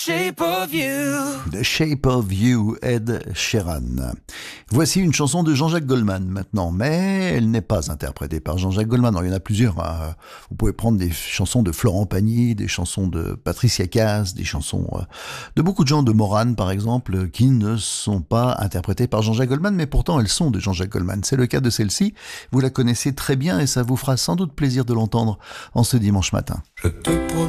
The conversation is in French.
Shape of You. The Shape of You, Ed Sheeran. Voici une chanson de Jean-Jacques Goldman maintenant, mais elle n'est pas interprétée par Jean-Jacques Goldman. Alors, il y en a plusieurs. Hein. Vous pouvez prendre des chansons de Florent Pagny, des chansons de Patricia Cass, des chansons de beaucoup de gens, de Morane par exemple, qui ne sont pas interprétées par Jean-Jacques Goldman, mais pourtant elles sont de Jean-Jacques Goldman. C'est le cas de celle-ci. Vous la connaissez très bien et ça vous fera sans doute plaisir de l'entendre en ce dimanche matin. Je te promets.